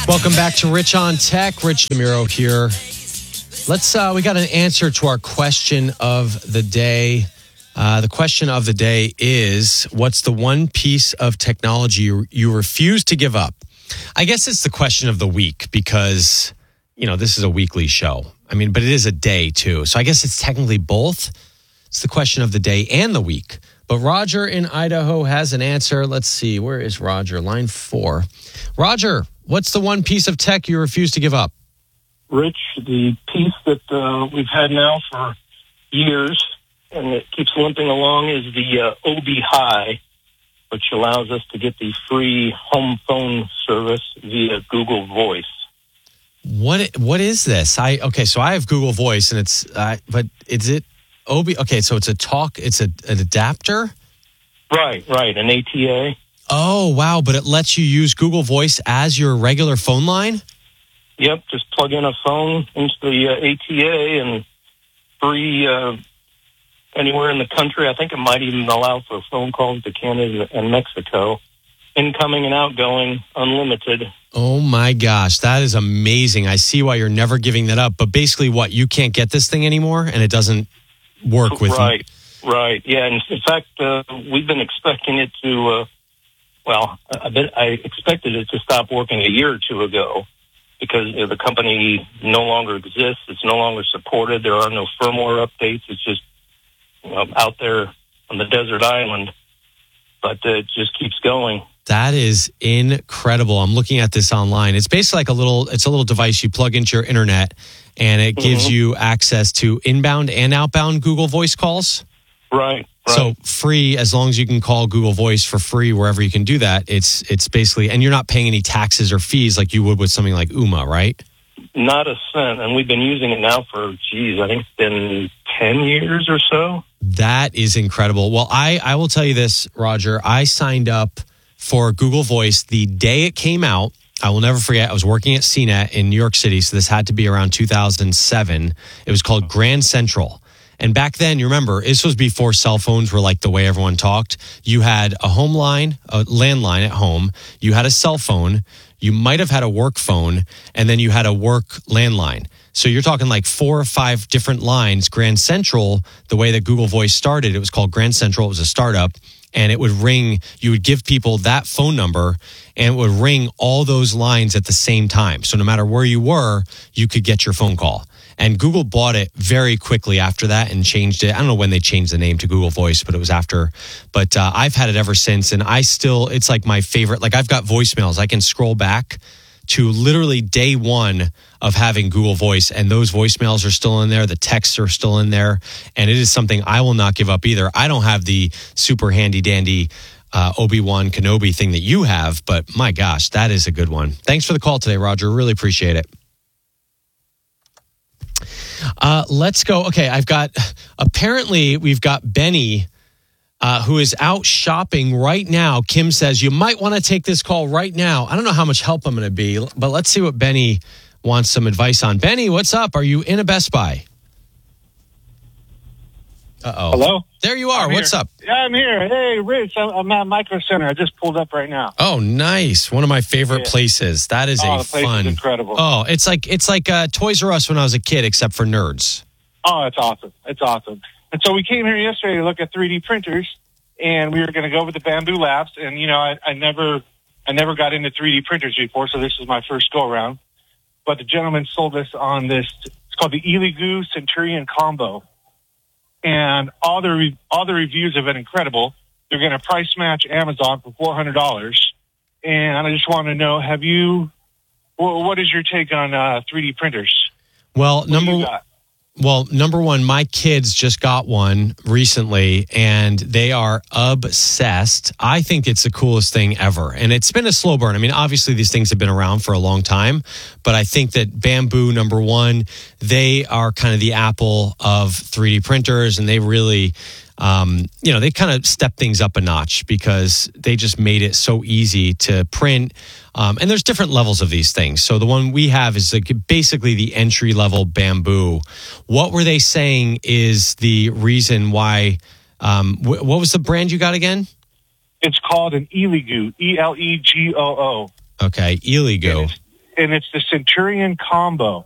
Welcome back to Rich on Tech. Rich DeMuro here. We got an answer to our question of the day. The question of the day is, what's the one piece of technology you refuse to give up? I guess it's the question of the week because, this is a weekly show. But it is a day too. So I guess it's technically both. It's the question of the day and the week. But Roger in Idaho has an answer. Let's see. Where is Roger? Line 4. Roger, what's the one piece of tech you refuse to give up? Rich, the piece that we've had now for years, and it keeps limping along, is the Obi Hi, which allows us to get the free home phone service via Google Voice. What is this? So I have Google Voice, and but is it Obi? Okay, so it's an adapter? Right, an ATA. Oh, wow, but it lets you use Google Voice as your regular phone line? Yep, just plug in a phone into the ATA and free anywhere in the country. I think it might even allow for phone calls to Canada and Mexico. Incoming and outgoing, unlimited. Oh my gosh, that is amazing. I see why you're never giving that up. But basically what, you can't get this thing anymore and it doesn't work with you? Right. Yeah, and in fact, we've been expecting it to, I expected it to stop working a year or two ago because the company no longer exists. It's no longer supported. There are no firmware updates. It's just out there on the desert island. But it just keeps going. That is incredible. I'm looking at this online. It's basically like a little device you plug into your internet, and it gives you access to inbound and outbound Google Voice calls. Right. So free, as long as you can call Google Voice for free wherever you can do that. It's basically, and you're not paying any taxes or fees like you would with something like Ooma, right? Not a cent. And we've been using it now for, I think it's been 10 years or so. That is incredible. Well, I will tell you this, Roger. I signed up for Google Voice the day it came out. I will never forget. I was working at CNET in New York City, so this had to be around 2007. It was called Grand Central. And back then, you remember, this was before cell phones were like the way everyone talked. You had a home line, a landline at home. You had a cell phone. You might have had a work phone, and then you had a work landline. So you're talking like 4 or 5 different lines. Grand Central, the way that Google Voice started, it was called Grand Central. It was a startup, and it would ring. You would give people that phone number, and it would ring all those lines at the same time. So no matter where you were, you could get your phone call. And Google bought it very quickly after that and changed it. I don't know when they changed the name to Google Voice, but it was after. But I've had it ever since, and it's like my favorite. Like, I've got voicemails. I can scroll back to literally day one of having Google Voice, and those voicemails are still in there. The texts are still in there, and it is something I will not give up either. I don't have the super handy-dandy Obi-Wan Kenobi thing that you have, but my gosh, that is a good one. Thanks for the call today, Roger. Really appreciate it. Let's go. Okay, apparently we've got Benny who is out shopping right now. Kim says, you might want to take this call right now. I don't know how much help I'm going to be, but let's see what Benny wants some advice on. Benny, what's up? Are you in a Best Buy? Uh-oh. Hello? There you are. What's up? Yeah, I'm here. Hey, Rich, I'm at Micro Center. I just pulled up right now. Oh, nice. One of my favorite places. That is the place is incredible. Oh, it's like Toys R Us when I was a kid, except for nerds. Oh, it's awesome. It's awesome. And so we came here yesterday to look at 3D printers, and we were going to go over the Bamboo Labs. And, I never got into 3D printers before, so this is my first go-around. But the gentleman sold us on this. It's called the Elegoo Centurion Combo. And all the reviews have been incredible. They're going to price match Amazon for $400. And I just want to know, what is your take on 3D printers? Well, number one, my kids just got one recently, and they are obsessed. I think it's the coolest thing ever. And it's been a slow burn. I mean, obviously, these things have been around for a long time. But I think that Bamboo, number one, they are kind of the Apple of 3D printers, and they really... they kind of stepped things up a notch because they just made it so easy to print. And there's different levels of these things. So the one we have is basically the entry level Bamboo. What were they saying is the reason why? What was the brand you got again? It's called an Elegoo, Elegoo. Okay, Elegoo. and it's the Centurion Combo.